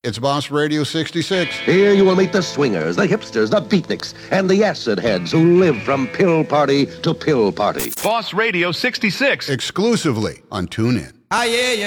It's Boss Radio 66. Here you will meet the swingers, the hipsters, the beatniks, and the acid heads who live from pill party to pill party. Boss Radio 66. Exclusively on TuneIn. Ah, yeah, yeah.